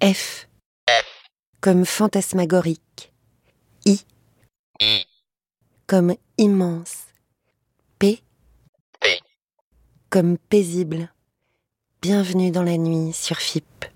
F comme fantasmagorique. I comme immense. P comme paisible. Bienvenue dans la nuit sur FIP.